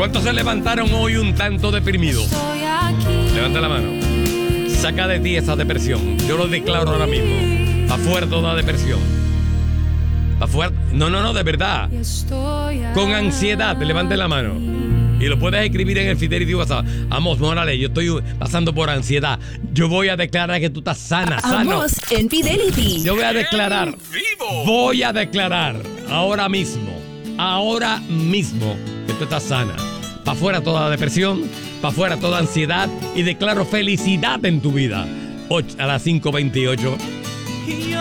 ¿Cuántos se levantaron hoy un tanto deprimidos? Levanta la mano. Saca de ti esa depresión. Yo lo declaro ahora mismo. Pa' fuera toda depresión. Pa' fuera. No, de verdad. Con ansiedad, levante la mano. Y lo puedes escribir en el Fidelity WhatsApp. Amos Morales, yo estoy pasando por ansiedad. Yo voy a declarar que tú estás sano. Amos en Fidelity. Yo voy a declarar. Voy a declarar ahora mismo que tú estás sana. Pa' fuera toda depresión, pa' fuera toda ansiedad y declaro felicidad en tu vida. A las 5:28.